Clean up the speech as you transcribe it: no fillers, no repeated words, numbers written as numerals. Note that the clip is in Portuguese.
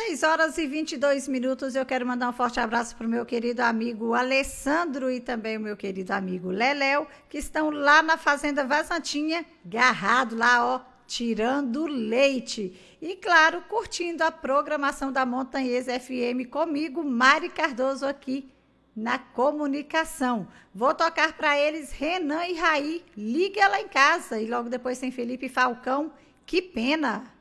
6h22. Eu quero mandar um forte abraço para o meu querido amigo Alessandro e também o meu querido amigo Leléu, que estão lá na Fazenda Vazantinha, garrado lá, ó, tirando leite. E, claro, curtindo a programação da Montanhesa FM comigo, Mari Cardoso, aqui na comunicação. Vou tocar para eles Renan e Raí, Liga Lá em Casa. E logo depois tem Felipe Falcão, Que Pena.